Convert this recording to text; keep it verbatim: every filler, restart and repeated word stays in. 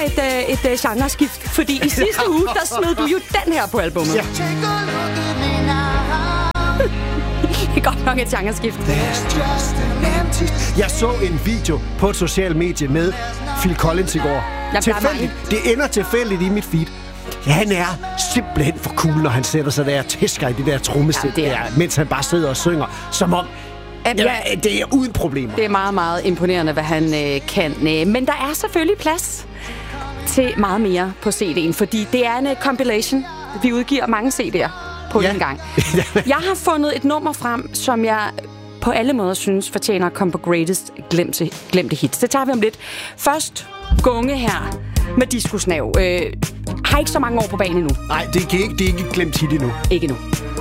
et, et, et genreskift, fordi i sidste uge, der smed du jo den her på albumet. Ja. Det er godt nok et genreskift. Jeg så en video på et socialt medie med Phil Collins i går. Tilfældigt. Det ender tilfældigt i mit feed. Ja, han er simpelthen for cool, når han sætter sig der og tæsker i det der trommesæt, ja, der, mens han bare sidder og synger, som om ja, det er uden problemer. Det er meget, meget imponerende, hvad han øh, kan. Men der er selvfølgelig plads til meget mere på C D'en, fordi det er en uh, compilation. Vi udgiver mange C D'er på ja. en gang. Jeg har fundet et nummer frem, som jeg på alle måder synes fortjener at komme på Greatest Glemte, glemte Hits. Det tager vi om lidt. Først Gunge her med Disco Snav. Øh, har ikke så mange år på banen endnu. Nej, det er ikke, det er ikke glemt hit endnu. Ikke endnu.